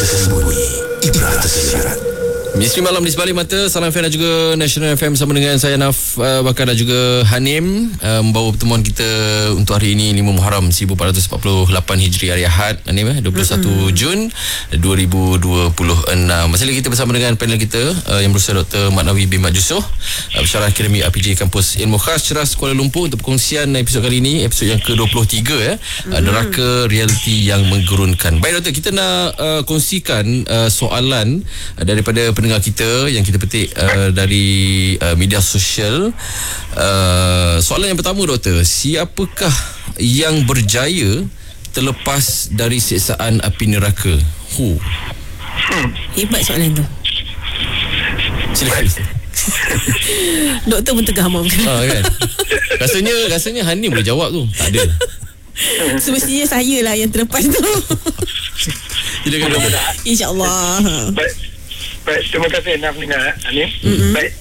tersembunyi, ibrah tersirat. Misteri Malam di Sebalik Mata, Salam FM dan juga National FM bersama dengan saya Naf Bakar dan juga Hanim, membawa pertemuan kita untuk hari ini 5 Muharram 1448 Hijri hari Ahad, Hanim 21 Jun 2026. Masih lagi kita bersama dengan panel kita yang berusaha Dr. Mat Nawi bin Mat Yusof, Pensyarah Akademi RPG Kampus Ilmu Khas Ceras Kuala Lumpur, untuk perkongsian episod kali ini, episod yang ke-23 Neraka Realiti yang Menggurunkan. Baik Doktor, kita nak kongsikan soalan daripada pendengar kita yang kita petik dari media sosial. Soalan yang pertama Doktor, siapakah yang berjaya terlepas dari siksaan api neraka? Hebat soalan tu. Silakan. Doktor pun tergamam Kan? Rasanya Hanim boleh jawab tu. Tak ada. Semestinya saya lah yang terlepas tu. Silakan Doktor. InsyaAllah. Baik, terima kasih Naf dengan Hanim. Baik,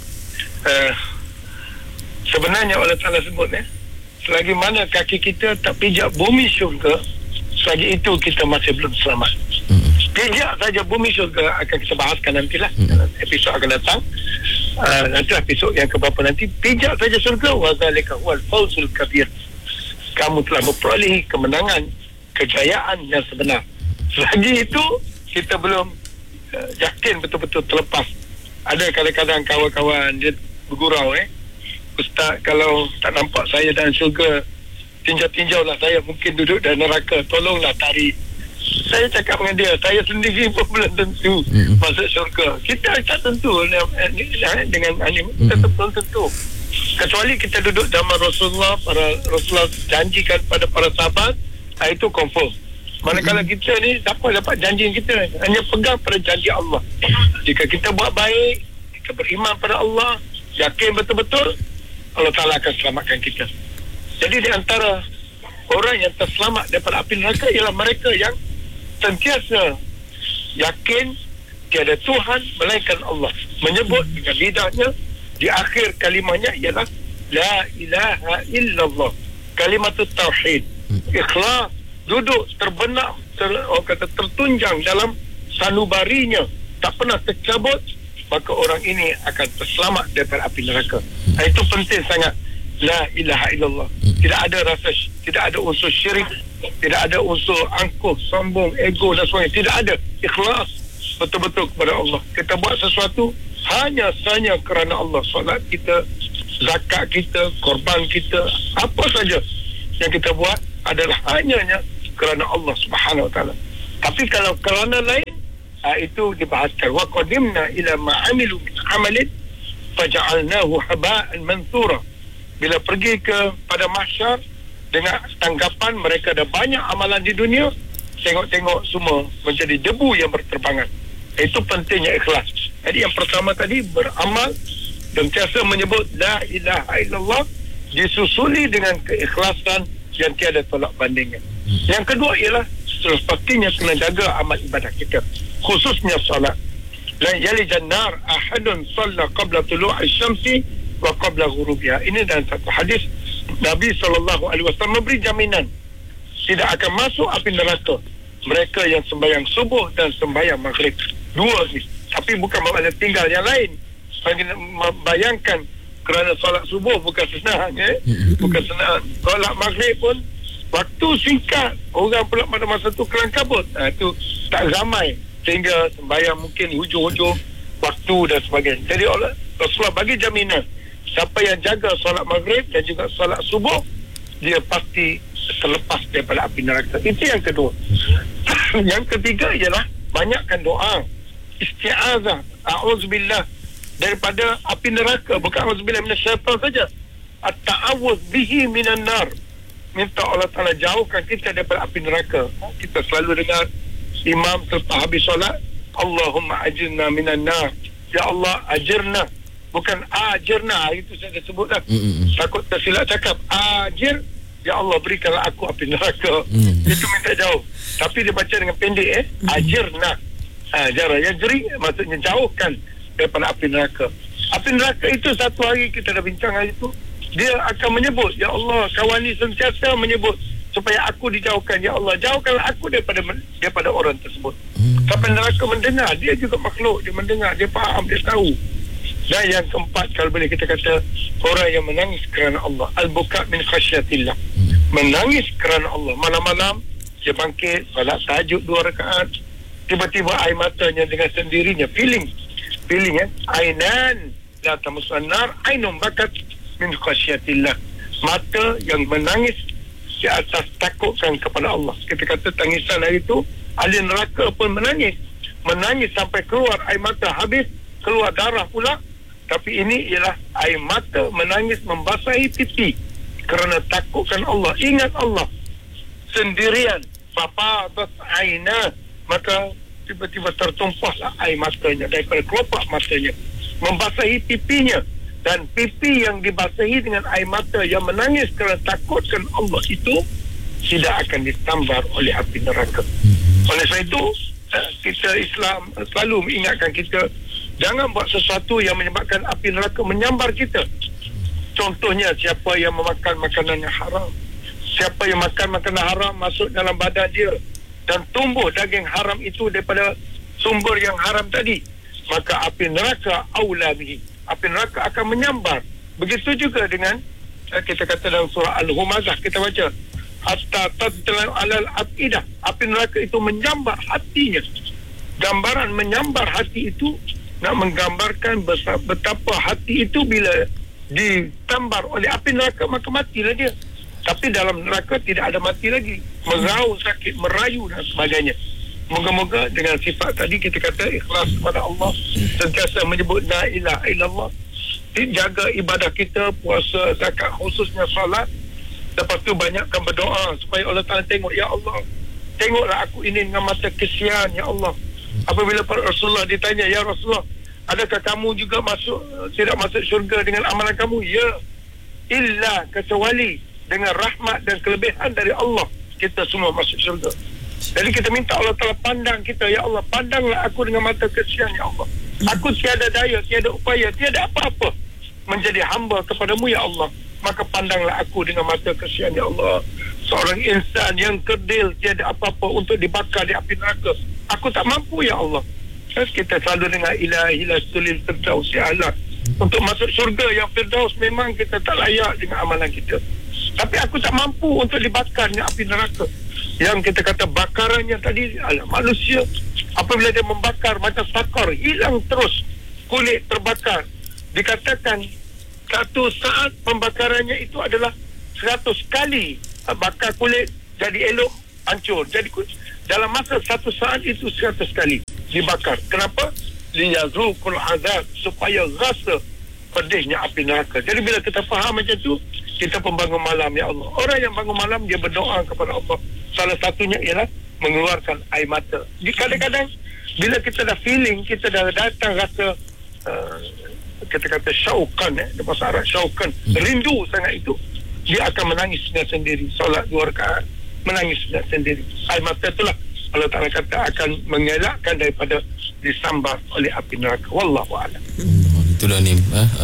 sebenarnya Allah Ta'ala sebut selagi mana kaki kita tak pijak bumi syurga, selagi itu kita masih belum selamat. Pijak saja bumi syurga akan kita bahaskan nantilah episod akan datang. Nanti episod yang keberapa nanti. Pijak saja syurga, wa zalika huwal fawzul kabir. Kamu telah memperoleh kemenangan, kejayaan yang sebenar. Selagi itu kita belum yakin betul-betul terlepas. Ada kadang-kadang kawan-kawan dia bergurau, Ustaz, kalau tak nampak saya dalam syurga, tinjau-tinjaulah saya, mungkin duduk dalam neraka, tolonglah tarik. Saya cakap dengan dia, saya sendiri pun belum tentu masuk syurga. Kita tak tentu dengan Anim, kita belum tentu. Kecuali kita duduk zaman Rasulullah janjikan pada para sahabat, itu confirm. Manakala kita ni dapat janji kita, hanya pegang pada janji Allah. Jika kita buat baik, kita beriman pada Allah, yakin betul-betul, Allah Ta'ala akan selamatkan kita. Jadi di antara orang yang terselamat daripada api neraka ialah mereka yang sentiasa yakin tiada Tuhan melainkan Allah, menyebut dengan lidahnya, di akhir kalimahnya ialah La ilaha illallah, kalimatut tauhid, ikhlas, duduk terbenam, tertunjang dalam sanubarinya, tak pernah tercabut, maka orang ini akan terselamat daripada api neraka. Itu penting sangat. La ilaha illallah. Tidak ada rasa, tidak ada unsur syirik, tidak ada unsur angkuh, sombong, ego dan sebagainya. Tidak ada. Ikhlas betul-betul kepada Allah. Kita buat sesuatu hanya kerana Allah. Solat kita, zakat kita, korban kita, apa saja yang kita buat adalah hanya kerana Allah Subhanahu Wa Taala. Tapi kalau kerana lain, itu dibahaskan. Wa qadimna ila ma amilu min amalin faja'alnahu haba'an mansura. Bila pergi pada mahsyar dengan tanggapan mereka ada banyak amalan di dunia, tengok-tengok semua menjadi debu yang berterbangan. Itu pentingnya ikhlas. Jadi yang pertama tadi, beramal dan sentiasa menyebut la ilaha illallah, disusuli dengan keikhlasan yang tiada tolak bandingnya. Yang kedua ialah pastinya kena jaga amal ibadah kita, khususnya solat. La yalijan nar ahadun shalla qabla tulu'i syamsi wa qabla ghurubiha. Ini dalam satu hadis Nabi SAW memberi jaminan tidak akan masuk api neraka mereka yang sembahyang subuh dan sembahyang maghrib. Dua ni. Tapi bukan maknanya tinggal yang lain. Bayangkan, kerana solat subuh bukan senang, bukan senang. Solat maghrib pun waktu singkat, orang pula pada masa tu kelang kabut. Itu tak ramai sehingga sembahyang mungkin hujung-hujung waktu dan sebagainya. Jadi Rasulullah bagi jaminan, siapa yang jaga solat maghrib dan juga solat subuh, dia pasti terlepas daripada api neraka. Itu yang kedua. Yang ketiga ialah banyakkan doa isti'azah, a'udzubillah daripada api neraka, bukan a'udzubillah minasyaitan saja, at-ta'awudz bihi minan nar, minta Allah Ta'ala jauhkan kita daripada api neraka. Kita selalu dengar imam selepas habis solat, Allahumma ajirna minan nar, ya Allah ajirna, bukan ajirna. Itu saya dah sebut dah, takut tersilap cakap. Ajir, ya Allah berikanlah aku api neraka. Itu minta jauh, tapi dia baca dengan pendek, ajirna. Jara yajri maksudnya jauhkan daripada api neraka. Api neraka itu satu hari kita dah bincang hari itu, dia akan menyebut, ya Allah, kawan ni sentiasa menyebut supaya aku dijauhkan. Ya Allah, jauhkanlah aku daripada orang tersebut. Sampai neraka mendengar, dia juga makhluk, dia mendengar, dia faham, dia tahu. Dan yang keempat, kalau boleh kita kata, orang yang menangis kerana Allah, al-buka min khasyatillah, menangis kerana Allah. Malam-malam dia bangkit, salat tahajud 2 rakaat, tiba-tiba air matanya dengan sendirinya, feeling ainan la tamusan nar, ainun bakat min khasyatillah, mata yang menangis di atas takutkan kepada Allah. Kita kata tangisan hari itu, ahli neraka pun menangis sampai keluar air mata, habis keluar darah pula. Tapi ini ialah air mata menangis membasahi pipi kerana takutkan Allah, ingat Allah sendirian. Fafadat aina, maka tiba-tiba tertumpahlah air matanya daripada kelopak matanya membasahi pipinya. Dan pipi yang dibasahi dengan air mata yang menangis kerana takutkan Allah itu tidak akan disambar oleh api neraka. Oleh sebab itu, kita Islam selalu mengingatkan kita, jangan buat sesuatu yang menyebabkan api neraka menyambar kita. Contohnya, siapa yang memakan makanan yang haram, siapa yang makan makanan haram masuk dalam badan dia dan tumbuh daging haram itu daripada sumber yang haram tadi, maka api neraka aula bihi, api neraka akan menyambar. Begitu juga dengan kita kata dalam surah Al-Humazah, kita baca hatta tadlan alal afidah, api neraka itu menyambar hatinya. Gambaran menyambar hati itu nak menggambarkan betapa hati itu bila ditambar oleh api neraka maka matilah dia. Tapi dalam neraka tidak ada mati lagi, merau, sakit, merayu dan sebagainya. Moga-moga dengan sifat tadi kita kata ikhlas kepada Allah, sentiasa menyebut la ilaha illallah, jaga ibadah kita, puasa, zakat, khususnya salat. Lepas tu banyakkan berdoa supaya Allah Ta'ala tengok, ya Allah, tengoklah aku ini dengan mata kesian, ya Allah. Apabila Rasulullah ditanya, ya Rasulullah, adakah kamu juga tidak masuk syurga dengan amalan kamu? Ya, illa, kecuali dengan rahmat dan kelebihan dari Allah kita semua masuk syurga. Jadi kita minta Allah Ta'ala pandang kita, ya Allah, pandanglah aku dengan mata kesian, ya Allah. Aku tiada daya, tiada upaya, tiada apa-apa menjadi hamba kepadamu, ya Allah. Maka pandanglah aku dengan mata kesian, ya Allah. Seorang insan yang kerdil, tiada apa-apa untuk dibakar di api neraka. Aku tak mampu, ya Allah. Kita selalu dengar ilahi lastulil firdaus, ya Allah. Untuk masuk syurga yang firdaus memang kita tak layak dengan amalan kita. Tapi aku tak mampu untuk dibakar dengan api neraka. Yang kita kata bakarannya tadi adalah manusia. Apabila dia membakar macam sakar, hilang terus, kulit terbakar. Dikatakan satu saat pembakarannya itu adalah 100 kali bakar kulit jadi elok, hancur. Jadi dalam masa satu saat itu 100 kali dibakar. Kenapa? Liyazuqul azab, supaya rasa pedihnya api neraka. Jadi bila kita faham macam tu, kita pembangun malam, ya Allah. Orang yang bangun malam dia berdoa kepada Allah. Salah satunya ialah mengeluarkan air mata. Kadang-kadang bila kita dah feeling, kita dah datang rasa kita kata syaukan, bahasa Arab syaukan, rindu sangat itu, dia akan menangis dengan sendiri. Solat 2 rakaat, menangis dengan sendiri. Air mata itulah Allah Ta'ala kata akan mengelakkan daripada disambar oleh api neraka. Wallahu a'lam. Itulah ni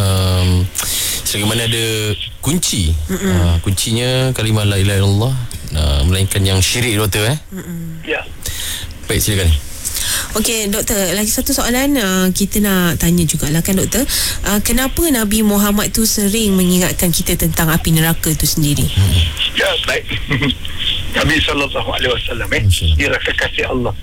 selagi mana ada kunci, kuncinya kalimah la ilaha illallah, melainkan yang syirik, doktor. Ya. Baik, silakan. Okey, doktor, lagi satu soalan kita nak tanya jugalah kan, doktor. Kenapa Nabi Muhammad tu sering mengingatkan kita tentang api neraka itu sendiri? Ya, baik. Nabi SAW ialah kekasih Allah,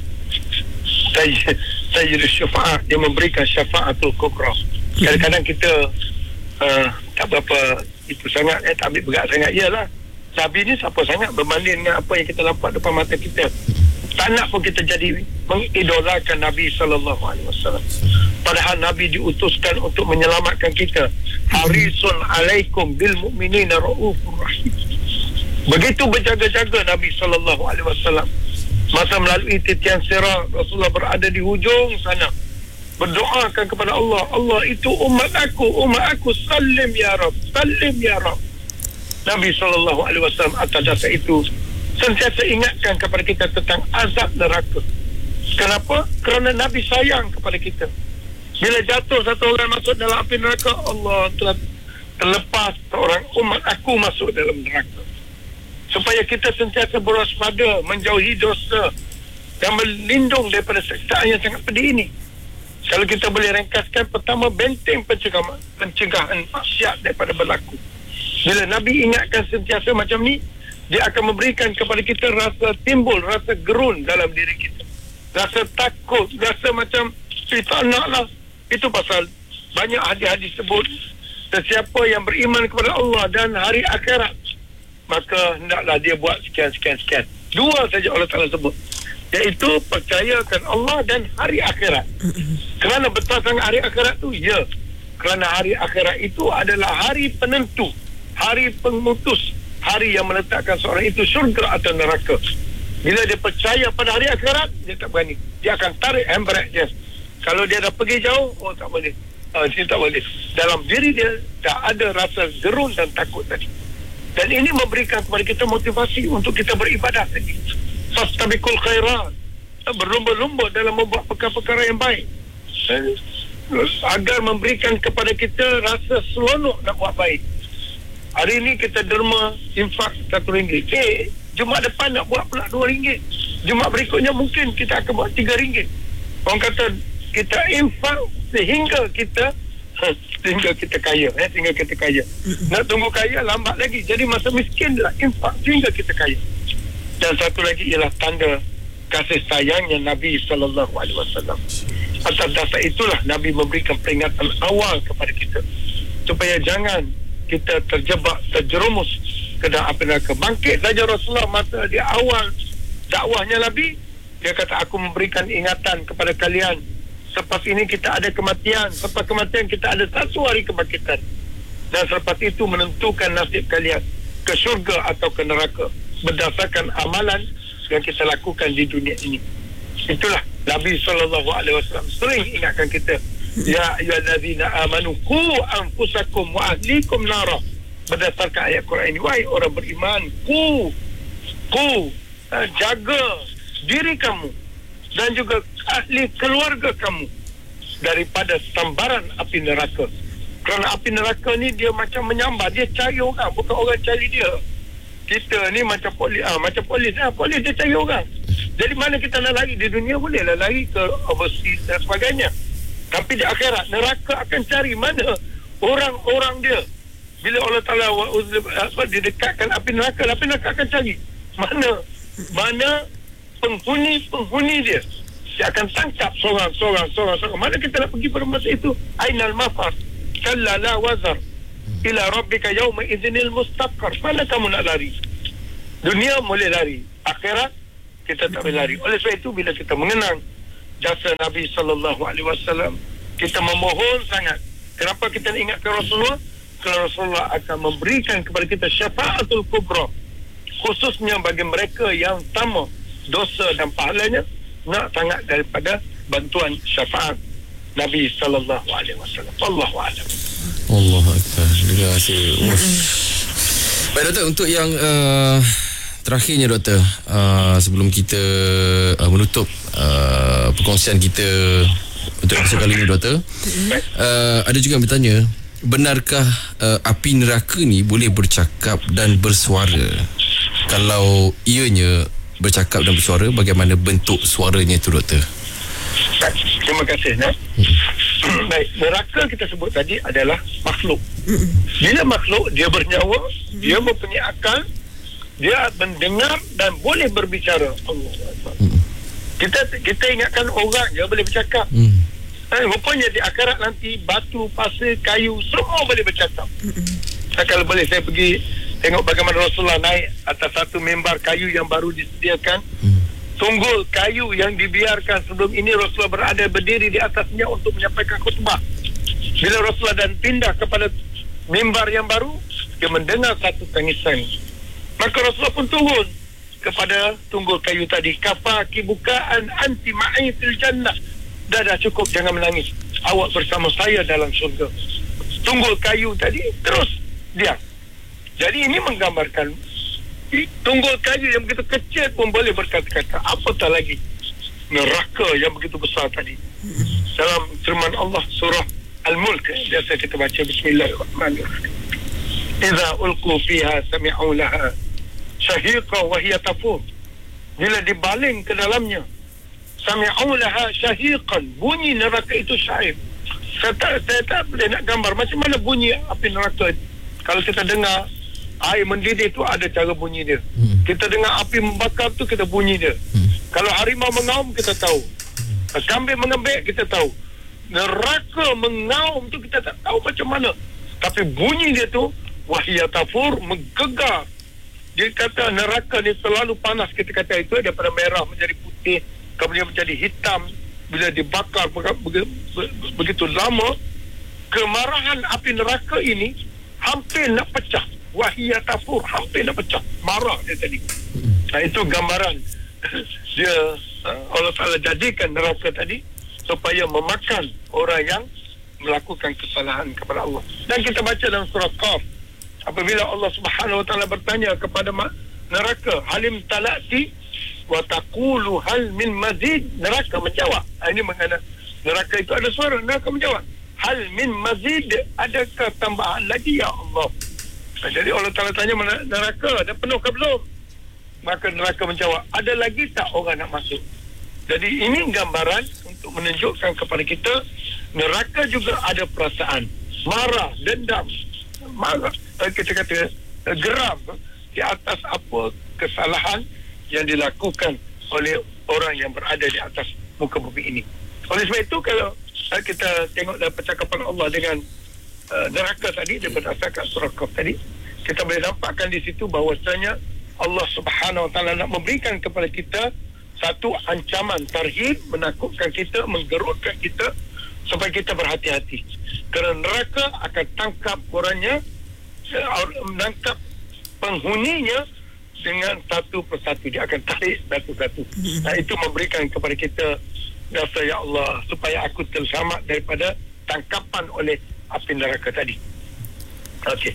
Sayyidul Syafa'ah, dia memberikan syafa'atul kubra. Kadang-kadang kita tak berapa itu sangat, tak ambil berat sangat. Ialah Nabi ni siapa sangat berbanding dengan apa yang kita nampak depan mata kita. Tak nak pun kita jadi mengidolakan Nabi SAW. Padahal Nabi diutuskan untuk menyelamatkan kita. Harisun alaikum bil mu'minina ra'ufur rahim. Begitu berjaga-jaga Nabi SAW. Masa melalui titian Sirat, Rasulullah berada di hujung sana, berdoakan kepada Allah, Allah itu umat aku, salim ya Rab, salim ya Rab. Nabi SAW atas dasar itu sentiasa ingatkan kepada kita tentang azab neraka. Kenapa? Kerana Nabi sayang kepada kita. Bila jatuh satu orang masuk dalam api neraka, Allah telah terlepas seorang umat aku masuk dalam neraka. supaya kita sentiasa berwaspada, menjauhi dosa dan berlindung daripada siksaan yang sangat pedih ini. Kalau kita boleh ringkaskan, pertama, benteng pencegahan maksiat daripada berlaku. Bila Nabi ingatkan sentiasa macam ni, dia akan memberikan kepada kita timbul rasa gerun dalam diri kita, rasa takut, rasa macam tak naklah. Itu pasal banyak hadis-hadis sebut, sesiapa yang beriman kepada Allah dan hari akhirat, maka hendaklah dia buat sekian. Dua saja Allah Ta'ala sebut, iaitu percayakan Allah dan hari akhirat. Kerana betul sangat hari akhirat tu? Ya, kerana hari akhirat itu adalah hari penentu, hari pemutus, hari yang meletakkan seorang itu syurga atau neraka. Bila dia percaya pada hari akhirat, dia tak berani, dia akan tarik handbrake dia. Kalau dia dah pergi jauh, tak boleh. Dia tak boleh. Dalam diri dia tak ada rasa gerun dan takut tadi. Dan ini memberikan kepada kita motivasi untuk kita beribadah tadi. Fastabiqul khairat, berlumba-lumba dalam membuat perkara-perkara yang baik, agar memberikan kepada kita rasa seronok nak buat baik. Hari ini kita derma infak RM1. Jumaat depan nak buat pula RM2. Jumaat berikutnya mungkin kita akan buat RM3. Orang kata kita infak sehingga kita kaya, sehingga kita kaya. Nak tunggu kaya lambat lagi. Jadi masa miskin lah infak sehingga kita kaya. Dan satu lagi ialah tanda kasih sayangnya Nabi SAW. Atas dasar itulah Nabi memberikan peringatan awal kepada kita, supaya jangan kita terjerumus ke dalam api neraka. Bangkit saja Rasulullah masa di awal dakwahnya Nabi, dia kata, aku memberikan ingatan kepada kalian, selepas ini kita ada kematian, selepas kematian kita ada satu hari kebangkitan, dan selepas itu menentukan nasib kalian ke syurga atau ke neraka berdasarkan amalan yang kita lakukan di dunia ini. Itulah Nabi SAW sering ingatkan kita, ya ayyuhallazina amanu qu anfusakum wa ahlikum nara, berdasarkan ayat Quran ini. Wahai orang beriman, jaga diri kamu dan juga ahli keluarga kamu daripada sambaran api neraka. Kerana api neraka ni dia macam menyambar, dia cari orang, bukan orang cari dia. Kita ni macam polis, polis dia cari orang. Jadi mana kita nak lari? Di dunia bolehlah lari ke overseas dan sebagainya, tapi di akhirat neraka akan cari mana orang-orang dia. Bila Allah Ta'ala didekatkan api neraka akan cari mana penghuni dia. Dia akan tangkap seorang. Mana kita nak pergi pada masa itu? Ainal mafar kalla la wazar ila rabbika yawma idzinil mustaqar. Mana kamu nak lari? Dunia boleh lari, akhirat kita tak boleh lari. Oleh sebab itu, bila kita mengenang jasa Nabi SAW, kita memohon sangat. Kenapa kita ingatkan Rasulullah? Kerana Rasulullah akan memberikan kepada kita syafaatul kubra, khususnya bagi mereka yang sama dosa dan pahalanya nak sangat daripada bantuan syafaat Nabi SAW. Allahu a'lam. Allah Akbar. Terima kasih. Baik Doktor, untuk yang terakhirnya Doktor, sebelum kita menutup perkongsian kita untuk episod kali ini Doktor, ada juga yang bertanya, benarkah api neraka ni boleh bercakap dan bersuara? Kalau ianya bercakap dan bersuara, bagaimana bentuk suaranya tu Doktor? Terima kasih. Baik, neraka kita sebut tadi adalah makhluk. Bila makhluk, dia bernyawa, dia mempunyai akal, dia mendengar dan boleh berbicara. Allah. Kita ingatkan orang dia boleh bercakap. Rupanya di akhirat nanti batu, pasir, kayu semua boleh bercakap. Kalau boleh saya pergi tengok bagaimana Rasulullah naik atas satu mimbar kayu yang baru disediakan. Tunggul kayu yang dibiarkan sebelum ini Rasulullah berada berdiri di atasnya untuk menyampaikan khutbah. Bila Rasulullah dan pindah kepada mimbar yang baru, dia mendengar satu tangisan. Maka Rasulullah pun turun kepada tunggul kayu tadi. Kafaki bukaan anti ma'i fil jannah. Dah cukup, jangan menangis. Awak bersama saya dalam syurga. Tunggul kayu tadi terus diam. Jadi ini menggambarkan tunggul kayu yang begitu kecil pun boleh berkata-kata, apatah lagi neraka yang begitu besar tadi. Dalam firman Allah surah Al-Mulk, biasa kita baca Bismillahirrahmanirrahim. Idza ulqu fiha sami'u laha syahiqa wa hiya tafur. Bila dibaling ke dalamnya, sami'u laha syahiqan, bunyi neraka itu syahid. Saya tak boleh nak gambar macam mana bunyi api neraka itu. Kalau kita dengar air mendidih tu ada cara bunyi dia. Kita dengar api membakar tu kita bunyi dia. Kalau harimau mengaum kita tahu. Kambing mengembek kita tahu. Neraka mengaum tu kita tak tahu macam mana. Tapi bunyi dia tu wahia tafur, menggegar. Dia kata neraka ni selalu panas, kita kata itu daripada merah menjadi putih, kemudian menjadi hitam. Bila dibakar begitu lama, kemarahan api neraka ini hampir nak pecah. Wahia tafur, hampir nak pecah. Marah dia tadi. Nah, itu gambaran dia Allah Ta'ala jadikan neraka tadi supaya memakan orang yang melakukan kesalahan kepada Allah. Dan kita baca dalam surah Qaf, apabila Allah Subhanahu Wa Ta'ala bertanya kepada neraka, halim talati wa taqulu hal min mazid, neraka menjawab. Ini mengenai neraka itu ada suara, neraka menjawab, hal min mazid, adakah tambahan lagi ya Allah. Jadi Allah Ta'ala tanya neraka, dah penuh ke belum? Maka neraka menjawab, ada lagi tak orang nak masuk? Jadi ini gambaran untuk menunjukkan kepada kita neraka juga ada perasaan marah, dendam, marah, kita kata geram di atas apa kesalahan yang dilakukan oleh orang yang berada di atas muka bumi ini. Oleh sebab itu kalau kita tengok dalam percakapan Allah dengan neraka tadi, dia berdasarkan surah Qaf tadi, kita boleh nampakkan di situ bahawasanya Allah Subhanahu Wa Ta'ala nak memberikan kepada kita satu ancaman tarhib, menakutkan kita, menggerutkan kita supaya kita berhati-hati. Kerana neraka akan tangkap orangnya, menangkap penghuninya dengan satu persatu. Dia akan tarik satu-satu. Nah, itu memberikan kepada kita rasa, ya Allah, supaya aku terselamat daripada tangkapan oleh api neraka tadi. Okey.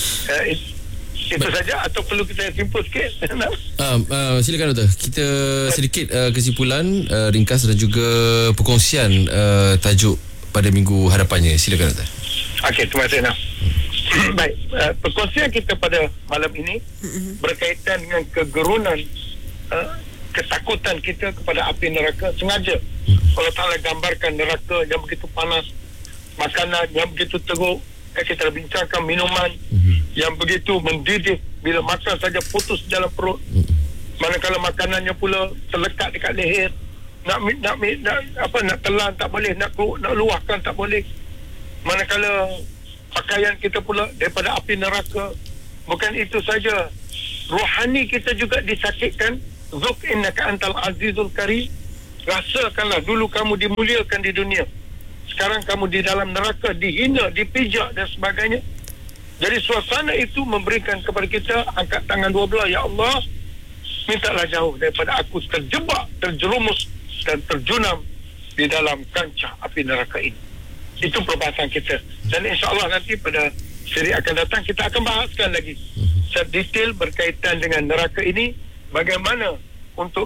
Itu saja atau perlu kita simpul sikit? Silakan Doktor. Kita sedikit kesimpulan ringkas dan juga perkongsian tajuk pada minggu hadapannya. Silakan Doktor. Okey, terima kasih Naf. Baik, perkongsian kita pada malam ini berkaitan dengan kegerunan, ketakutan kita kepada api neraka. Sengaja Allah Ta'ala gambarkan neraka yang begitu panas, makanan yang begitu teruk, kita bincangkan minuman yang begitu mendidih, bila makan saja putus dalam perut, manakala makanannya pula terlekat dekat leher, nak telan tak boleh, nak luahkan tak boleh, manakala pakaian kita pula daripada api neraka. Bukan itu saja, rohani kita juga disakitkan. Zuk innaka antal azizul karim, rasakanlah dulu kamu dimuliakan di dunia, sekarang kamu di dalam neraka, dihina, dipijak dan sebagainya. Jadi suasana itu memberikan kepada kita angkat tangan dua belah, ya Allah, mintalah jauh daripada aku terjebak, terjerumus dan terjunam di dalam kancah api neraka ini. Itu perbahasan kita. Dan insyaAllah nanti pada siri akan datang kita akan bahaskan lagi sedetail berkaitan dengan neraka ini, bagaimana untuk